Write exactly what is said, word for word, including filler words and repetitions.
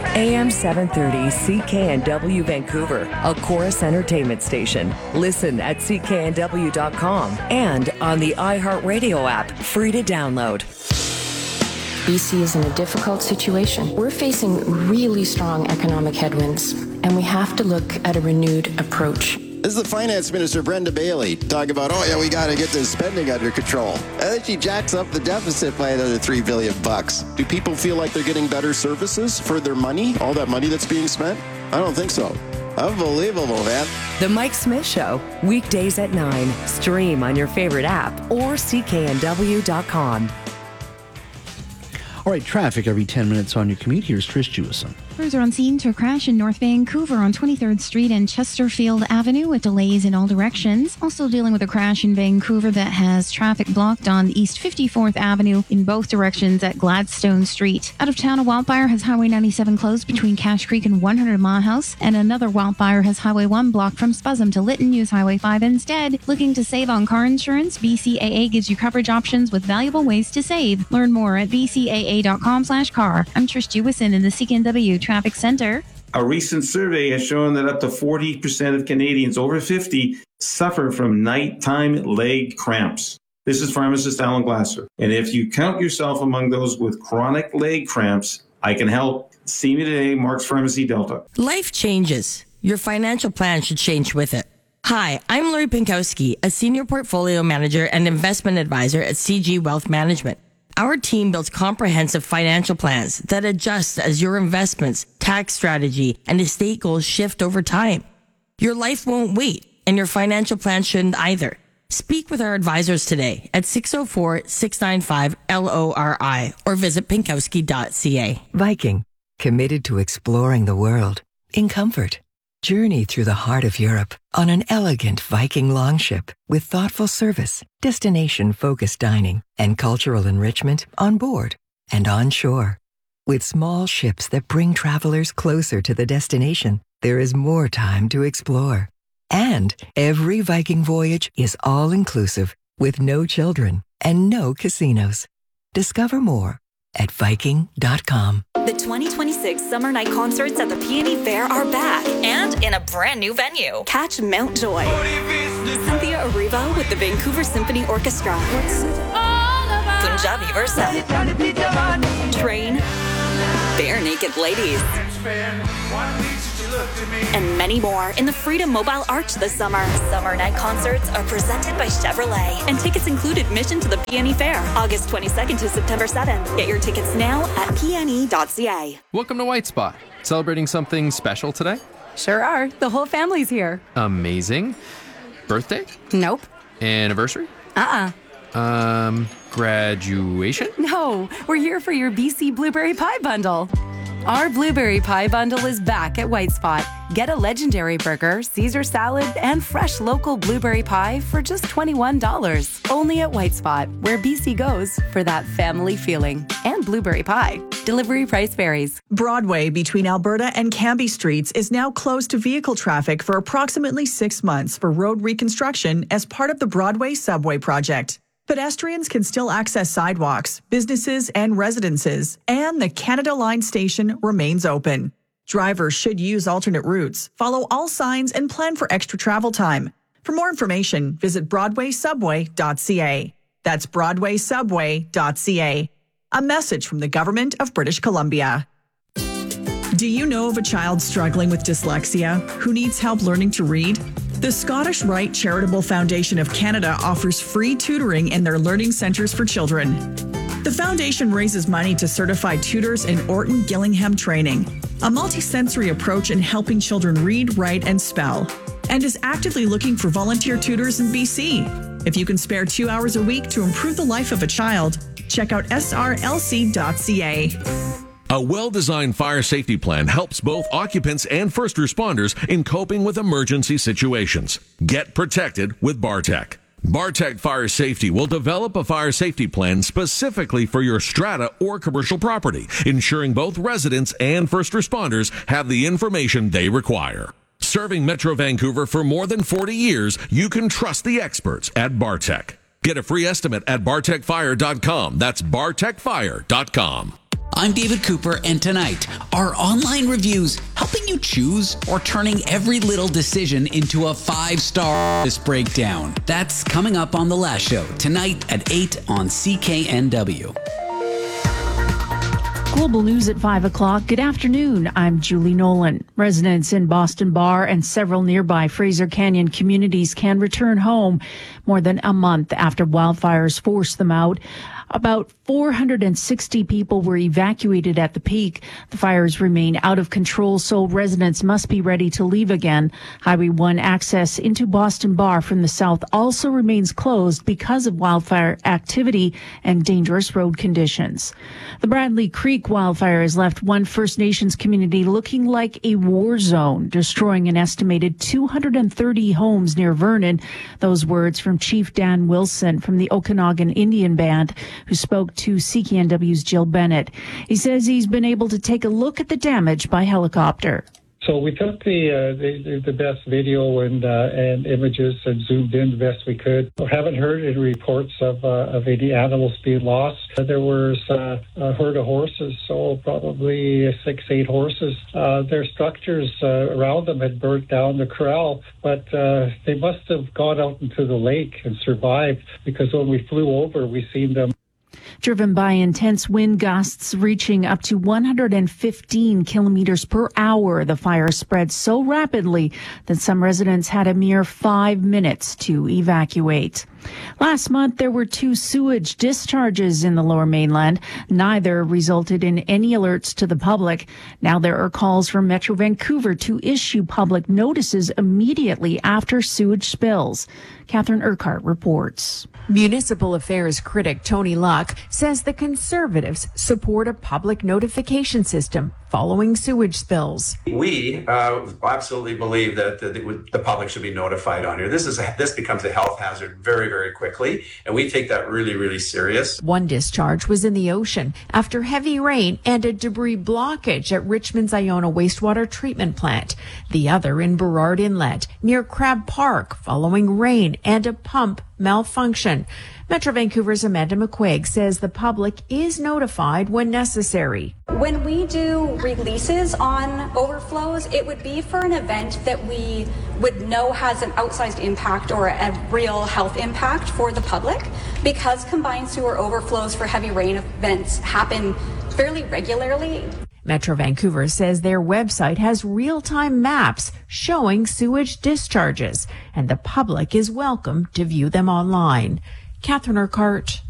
A M seven thirty C K N W Vancouver, a Chorus Entertainment station. Listen at C K N W dot com and on the iHeartRadio app, free to download. B C is in a difficult situation. We're facing really strong economic headwinds, and we have to look at a renewed approach. This is the Finance Minister, Brenda Bailey, talking about, oh, yeah, we got to get this spending under control. And then she jacks up the deficit by another three billion bucks. Do people feel like they're getting better services for their money, all that money that's being spent? I don't think so. Unbelievable, man. The Mike Smith Show, weekdays at nine. Stream on your favorite app or C K N W dot com. All right, traffic every ten minutes on your commute. Here's Trish Jewison. Crews are on scene to a crash in North Vancouver on twenty-third Street and Chesterfield Avenue with delays in all directions. Also dealing with a crash in Vancouver that has traffic blocked on East fifty-fourth Avenue in both directions at Gladstone Street. Out of town, a wildfire has Highway ninety-seven closed between Cache Creek and one hundred Mile House, and another wildfire has Highway one blocked from Spuzzum to Lytton. Use Highway five instead. Looking to save on car insurance? B C A A gives you coverage options with valuable ways to save. Learn more at b c a a dot com slash car. I'm Trish Jewison in the C K N W Traffic Center. A recent survey has shown that up to forty percent of Canadians over fifty suffer from nighttime leg cramps. This is pharmacist Alan Glasser. And if you count yourself among those with chronic leg cramps, I can help. See me today, Mark's Pharmacy Delta. Life changes. Your financial plan should change with it. Hi, I'm Lori Pinkowski, a senior portfolio manager and investment advisor at C G Wealth Management. Our team builds comprehensive financial plans that adjust as your investments, tax strategy, and estate goals shift over time. Your life won't wait, and your financial plan shouldn't either. Speak with our advisors today at six oh four, six nine five, L O R I or visit pinkowski dot c a. Viking, committed to exploring the world in comfort. Journey through the heart of Europe on an elegant Viking longship with thoughtful service, destination-focused dining, and cultural enrichment on board and on shore. With small ships that bring travelers closer to the destination, there is more time to explore. And every Viking voyage is all-inclusive with no children and no casinos. Discover more at viking dot com. The twenty twenty-six Summer Night Concerts at the Peony Fair are back and in a brand new venue. Catch Mount Joy, Cynthia Erivo with the Vancouver Symphony Orchestra, Punjabi Versa, Train, Bare Naked Ladies, and many more in the Freedom Mobile Arch this summer. Summer Night Concerts are presented by Chevrolet, and tickets include admission to the P N E Fair, August twenty-second to September seventh. Get your tickets now at p n e dot c a. Welcome to White Spot. Celebrating something special today? Sure are. The whole family's here. Amazing. Birthday? Nope. Anniversary? Uh-uh. Um, graduation? No, we're here for your B C Blueberry Pie Bundle. Our Blueberry Pie Bundle is back at White Spot. Get a legendary burger, Caesar salad, and fresh local blueberry pie for just twenty-one dollars. Only at White Spot, where B C goes for that family feeling. And blueberry pie. Delivery price varies. Broadway between Alberta and Cambie Streets is now closed to vehicle traffic for approximately six months for road reconstruction as part of the Broadway Subway project. Pedestrians can still access sidewalks, businesses, and residences, and the Canada Line station remains open. Drivers should use alternate routes, follow all signs, and plan for extra travel time. For more information, visit broadway subway dot c a. That's broadway subway dot c a. A message from the Government of British Columbia. Do you know of a child struggling with dyslexia who needs help learning to read? The Scottish Rite Charitable Foundation of Canada offers free tutoring in their learning centres for children. The foundation raises money to certify tutors in Orton Gillingham training, a multisensory approach in helping children read, write, and spell, and is actively looking for volunteer tutors in B C. If you can spare two hours a week to improve the life of a child, check out s r l c dot c a. A well-designed fire safety plan helps both occupants and first responders in coping with emergency situations. Get protected with Bartec. Bartec Fire Safety will develop a fire safety plan specifically for your strata or commercial property, ensuring both residents and first responders have the information they require. Serving Metro Vancouver for more than forty years, you can trust the experts at Bartec. Get a free estimate at bartec fire dot com. That's bartec fire dot com. I'm David Cooper, and tonight, are online reviews helping you choose or turning every little decision into a five-star breakdown? That's coming up on The Last Show, tonight at eight on C K N W. Global News at five o'clock. Good afternoon. I'm Julie Nolan. Residents in Boston Bar and several nearby Fraser Canyon communities can return home more than a month after wildfires forced them out. About four hundred sixty people were evacuated at the peak. The fires remain out of control, so residents must be ready to leave again. Highway one access into Boston Bar from the south also remains closed because of wildfire activity and dangerous road conditions. The Bradley Creek wildfire has left one First Nations community looking like a war zone, destroying an estimated two hundred thirty homes near Vernon. Those words from Chief Dan Wilson from the Okanagan Indian Band, who spoke to C K N W's Jill Bennett. He says he's been able to take a look at the damage by helicopter. So we took the uh, the, the best video and uh, and images and zoomed in the best we could. We haven't heard any reports of uh, of any animals being lost. There was uh, a herd of horses, so probably six, eight horses. Uh, their structures uh, around them had burnt down the corral, but uh, they must have gone out into the lake and survived, because when we flew over, we seen them. Driven by intense wind gusts reaching up to one hundred fifteen kilometers per hour, the fire spread so rapidly that some residents had a mere five minutes to evacuate. Last month, there were two sewage discharges in the Lower Mainland. Neither resulted in any alerts to the public. Now there are calls from Metro Vancouver to issue public notices immediately after sewage spills. Catherine Urquhart reports. Municipal Affairs critic Tony Luck says the Conservatives support a public notification system following sewage spills. We uh, absolutely believe that the, the, the public should be notified on here. This is a, this becomes a health hazard very, very quickly, and we take that really, really serious. One discharge was in the ocean after heavy rain and a debris blockage at Richmond's Iona wastewater treatment plant. The other in Burrard Inlet near Crab Park following rain and a pump malfunction. Metro Vancouver's Amanda McQuaig says the public is notified when necessary. When we do releases on overflows, it would be for an event that we would know has an outsized impact or a real health impact for the public. Because combined sewer overflows for heavy rain events happen fairly regularly. Metro Vancouver says their website has real-time maps showing sewage discharges, and the public is welcome to view them online. Catherine Urquhart,